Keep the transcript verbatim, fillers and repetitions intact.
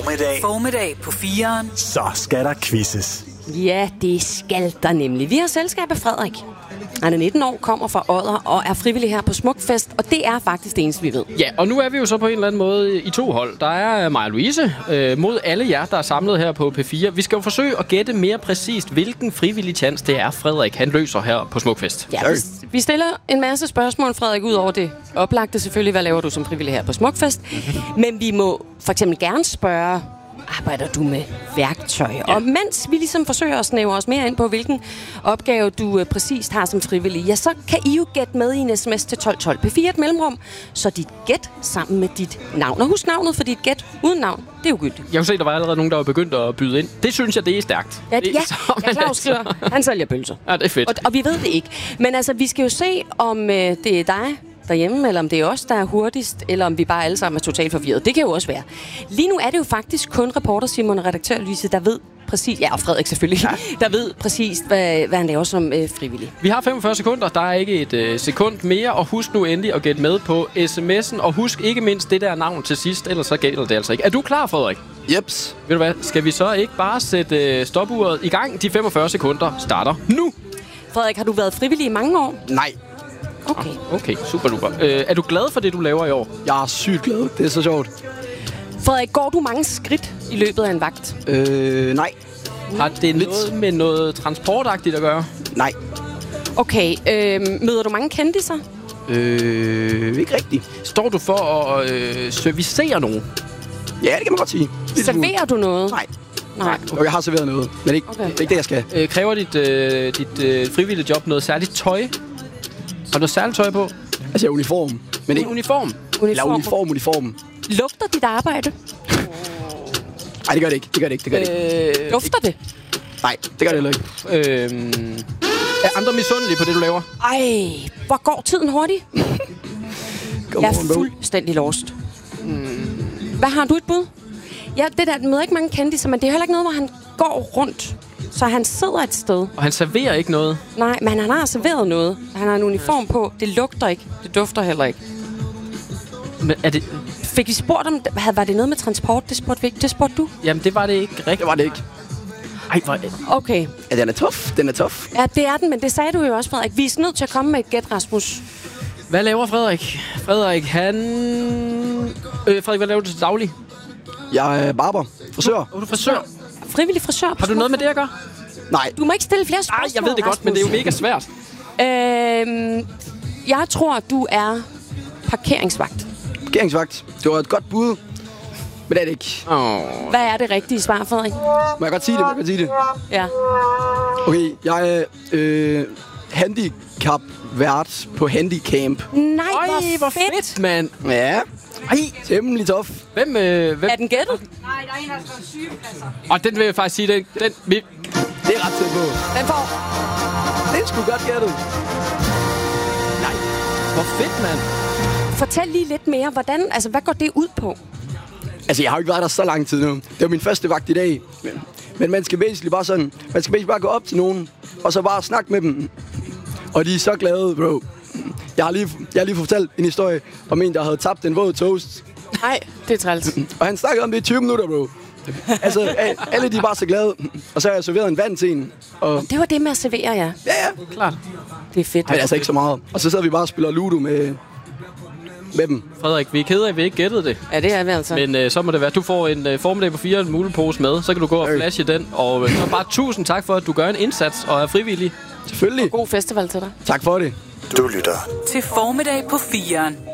Formiddag. Formiddag på fireren. Så skal der quizzes. Ja, det skal der nemlig. Vi har selskab af Frederik. Han er nitten år, kommer fra Odder og er frivillig her på Smukfest, og det er faktisk det eneste, vi ved. Ja, og nu er vi jo så på en eller anden måde i to hold. Der er Maja Louise øh, mod alle jer, der er samlet her på P fire. Vi skal jo forsøge at gætte mere præcist, hvilken frivillig tjans det er, Frederik han løser her på Smukfest. Ja, vi, vi stiller en masse spørgsmål, Frederik, ud over det oplagte selvfølgelig. Hvad laver du som frivillig her på Smukfest? Men vi må for eksempel gerne spørge, arbejder du med værktøj? Ja. Og mens vi ligesom forsøger at snævre os mere ind på, hvilken opgave du øh, præcist har som frivillig, ja, så kan I jo gætte med i en sms til tolv tolv. P fire et mellemrum, så dit gæt sammen med dit navn. Og husk navnet, for dit gæt uden navn, det er ugyldigt. Jeg kunne se, der var allerede nogen, der var begyndt at byde ind. Det synes jeg, det er stærkt. Ja, det er, ja, så, ja Claus skriver, han sælger pølser. Ja, det er fedt. Og, og vi ved det ikke. Men altså, vi skal jo se, om øh, det er dig derhjemme, eller om det er os, der er hurtigst, eller om vi bare alle sammen er totalt forvirret. Det kan jo også være. Lige nu er det jo faktisk kun reporter Simon og redaktør Louise, der ved præcis, ja, og Frederik selvfølgelig, ja. der ved præcis, hvad, hvad han laver som øh, frivillig. Vi har femogfyrre sekunder, der er ikke et øh, sekund mere, og husk nu endelig at gætte med på sms'en, og husk ikke mindst det der navn til sidst, ellers så gælder det altså ikke. Er du klar, Frederik? Jeps. Ved du hvad, skal vi så ikke bare sætte øh, stopuret i gang? De femogfyrre sekunder starter nu. Frederik, har du været frivillig i mange år? Nej. Okay. Okay, super duper. Øh, er du glad for det, du laver i år? Jeg er sygt glad. Det er så sjovt. Frederik, går du mange skridt i løbet af en vagt? Øh, nej. Har det noget med noget transportagtigt at gøre? Nej. Okay, øh, møder du mange kendiser? Øh, ikke rigtigt. Står du for at øh, servicere nogen? Ja, det kan man godt sige. Serverer du noget? Nej. Nej. Okay. Jeg har serveret noget, men ikke, Okay. det er ikke det, jeg skal. Øh, kræver dit, øh, dit øh, frivillige job noget særligt tøj? Har du noget særligt tøj på? Altså, jeg er uniform. Men ikke Uniform? Eller uniform, uniform. Lugter dit arbejde? Nej, det gør det ikke. Det gør det ikke. Det gør det ikke. Øh, Dufter det? Nej, det gør det heller ikke. øh, er andre misundelige på det, du laver? Ej, hvor går tiden hurtigt? Come Jeg on, er bro. fuldstændig lost. Hvad har du et bud? Ja, det der møder ikke mange kendiser, men det er heller ikke noget, hvor han går rundt. Så han sidder et sted. Og han serverer ikke noget? Nej, men han har serveret noget. Han har en uniform på. Det lugter ikke. Det dufter heller ikke. Men er det... Fik vi spurgt om... Var det noget med transport? Det spurgte vi ikke. Det spurgte du? Jamen, det var det ikke rigtigt. Det var det ikke. Ej, hvor... Okay. Ja, den er tof. Den er tof. Ja, det er den, men det sagde du jo også, Frederik. Vi er nødt til at komme med et gæt, Rasmus. Hvad laver Frederik? Frederik, han... Øh, Frederik, hvad laver du til daglig? Jeg er barber. Frisør. Er du frisør? Frivillig frisør. Har du noget med det at gøre? Nej. Du må ikke stille flere spørgsmål, Nej, jeg ved det godt, men det er jo mega svært. Øhm, jeg tror, du er parkeringsvagt. Parkeringsvagt. Det var et godt bud. Men det er det ikke. Åh. Hvad er det rigtige svar, Frederik? Må jeg godt sige det? Må jeg godt sige det? Ja. Okay, jeg er øh, handicap-vært på Handicamp. Nej, Ej, hvor, hvor fedt. fedt, mand. Ja, Ej, temmelig tof. hvem... Øh, hvem? Er den gættet? Nej, der er en, der har skrevet sygepladser. Og den vil jeg faktisk sige, den... den vi... Det er ret tæt på. Den får... Det er sgu godt gættet. Nej, hvor fedt, mand. Fortæl lige lidt mere. Hvordan, altså, hvad går det ud på? Altså, jeg har jo ikke været der så lang tid nu. Det var min første vagt i dag. Men, men man skal basically bare sådan... Man skal basically bare gå op til nogen, og så bare snakke med dem. Og de er så glade, bro. Jeg har lige, jeg har lige fortalt en historie om en, der havde tabt en våd toast. Nej, det er træls. Og han snakkede om det i tyve minutter, bro. Altså, alle de er bare så glade. Og så har jeg serveret en vand til en. Og Det var det med at servere, ja. ja, ja. Klart. Det er fedt. Men altså ikke så meget. Og så sidder vi bare og spiller Ludo med, med dem. Frederik, vi er kede af, at vi ikke gættede det. Ja, det er vi altså. Men øh, så må det være, du får en øh, formiddag på fire, en mulepose med. Så kan du gå og flashe den. Og øh, så bare tusind tak for, at du gør en indsats og er frivillig. Selvfølgelig. God festival til dig. Tak for det. Du lytter Til formiddag på fireren.